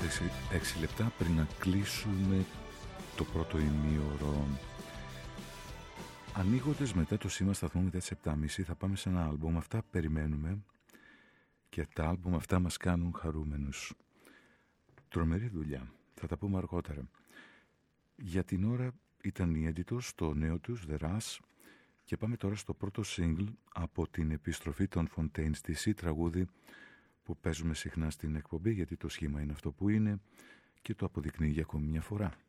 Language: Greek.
6 λεπτά πριν να κλείσουμε το πρώτο ημίωρο. Ανοίγοντας μετά το σήμα σταθμού μετά τις 7.30 θα πάμε σε ένα άλμπουμ. Αυτά περιμένουμε και τα άλμπουμ αυτά μας κάνουν χαρούμενους. Τρομερή δουλειά, θα τα πούμε αργότερα. Για την ώρα ήταν η Editors, το νέο τους The Rush, και πάμε τώρα στο πρώτο single από την επιστροφή των Fontaines DC, τραγούδι που παίζουμε συχνά στην εκπομπή γιατί το σχήμα είναι αυτό που είναι και το αποδεικνύει για ακόμη μια φορά.